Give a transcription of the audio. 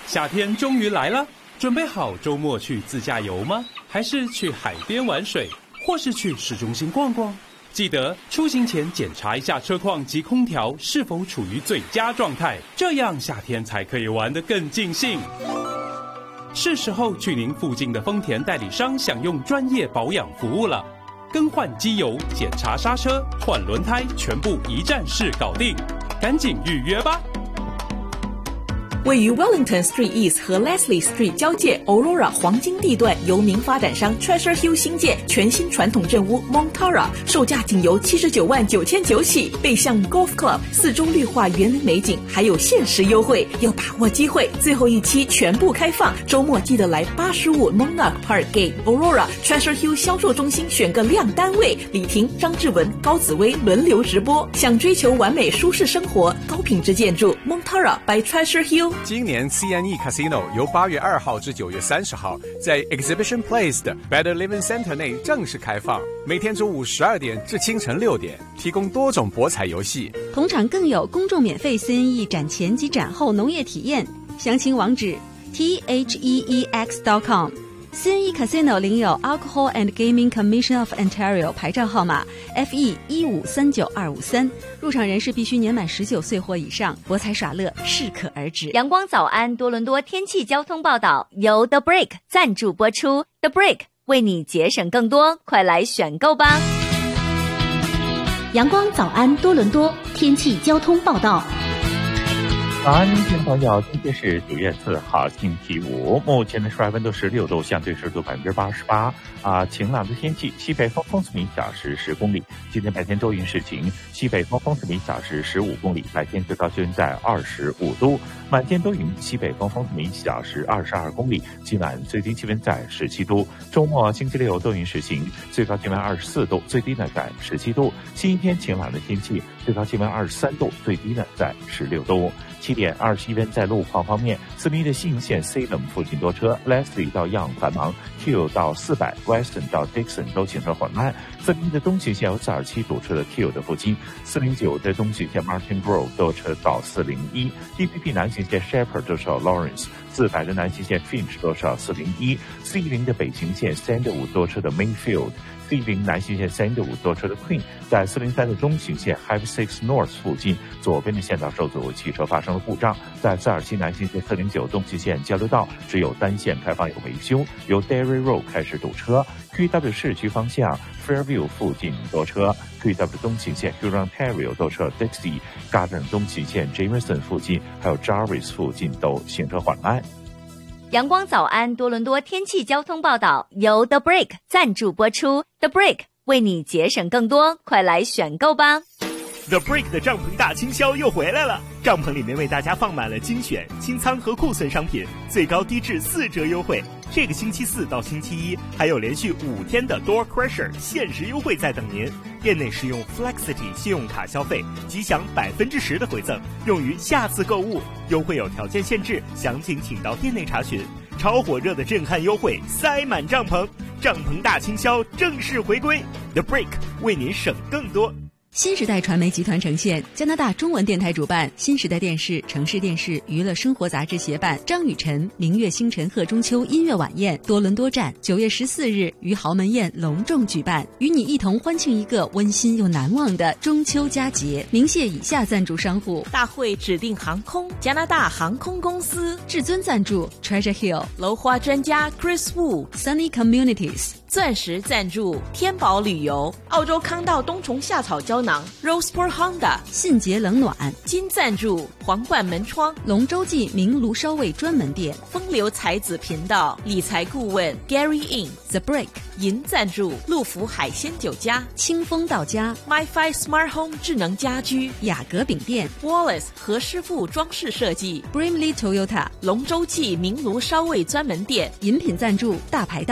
夏天终于来了，准备好周末去自驾游吗？还是去海边玩水，或是去市中心逛逛？记得出行前检查一下车况及空调是否处于最佳状态，这样夏天才可以玩得更尽兴。是时候去您附近的丰田代理商享用专业保养服务了，更换机油、检查刹车、换轮胎，全部一站式搞定，赶紧预约吧！ 位于 Wellington Street East 和 Leslie Street 交界 Aurora 黄金地段，由名发展商 Treasure Hill 新建全新传统镇屋 Montara， 售价仅由79.999起，背向 Golf Club， 四周绿化园林美景，还有限时优惠，要把握机会，最后一期全部开放，周末记得来85 Monarch Parkgate Aurora Treasure Hill 销售中心选个亮单位，李婷、张志文、高紫薇轮流直播。想追求完美舒适生活、高品质建筑 Montara by Treasure Hill。 今年 CNE Casino 由8月2号至9月30号在 Exhibition Place 的 Better Living Center 内正式开放，每天中午12点至清晨6点，提供多种博彩游戏。 同场更有公众免费 CNE 展前及展后农业体验，详情网址 theex.com。CNE Casino 领有 Alcohol and Gaming Commission of Ontario 牌照号码 FE1539253，入场人士必须年满19岁或以上，博彩耍乐适可而止。 阳光早安多伦多天气交通报道由 The Break 赞助播出， The Break 为你节省更多，快来选购吧。 阳光早安多伦多天气交通报道。 早安，听众朋友，今天是9月4号，星期五，目前的室外温度16度，相对湿度88%。晴朗的天气，西北风风速每小时10公里。今天白天多云时晴，西北风风速每小时15公里，白天最高气温在25度。晚间多云，西北风风速每小时22公里，今晚最低气温在17度。周末星期六多云时晴，最高气温24度，最低呢在17度。星期天晴朗的天气，最高气温23度，最低呢在16度。7点21分，在路况方面，四零一的信线 Salem 附近多车 ，Leslie 到Yonge繁忙 ，Q 到400 ，Weston 到 Dixon 都行车缓慢。401的东行线有427堵车的 Q 的附近，409的东行线 Martin Grove 多车到401，DPP 南行线 Shepherd 多车到 Lawrence，400的南行线 Finch 多车到401，C10的北行线 Sandalwood 多车的 Mayfield。C10 南行线315多车的 Queen， 在403的中行线 Highway 6 North 附近，左边的线道受阻，汽车发生了故障。在427南行线409东行线交流道只有单线开放有维修，由 Derry Road 开始堵车。QW 市区方向 Fairview 附近多车。QW 东行线 Hurontario 多车 Dixie Garden 东行线 Jameson 附近，还有 Jarvis 附近都行车缓慢。 阳光早安多伦多天气交通报道由 The Break 赞助播出， The Break 为你节省更多，快来选购吧。 The Break 的帐篷大清销又回来了，帐篷里面为大家放满了精选、清仓和库存商品，最高低至4折优惠。这个星期4到星期1还有连续5天的 Door Crusher 限时优惠在等您。店内使用 Flexity 信用卡消费，即享10%的回赠，用于下次购物。优惠有条件限制，详情请到店内查询。超火热的震撼优惠，塞满帐篷，帐篷大清销正式回归。The Break 为您省更多。 新时代传媒集团呈现，加拿大中文电台主办，新时代电视、城市电视、娱乐生活杂志协办，张雨晨、明月星辰贺中秋音乐晚宴多伦多站9月14日于豪门宴隆重举办，与你一同欢庆一个温馨又难忘的中秋佳节。鸣谢以下赞助商户： 大会指定航空、加拿大航空公司， 至尊赞助 Treasure Hill， 楼花专家 Chris Wu， Sunny Communities， 钻石赞助天宝旅游，澳洲康道冬虫夏草胶囊 Roseport Honda， 信捷冷暖， 金赞助皇冠门窗， 龙舟记名炉烧味专门店， 风流才子频道理财顾问 Gary In， The Break， 银赞助陆福海鲜酒家， 清风到家 MyFi Smart Home 智能家居， 雅阁饼店 Wallace 何师傅装饰设计， Brimley Toyota， 龙舟记名炉烧味专门店， 饮品赞助大排档。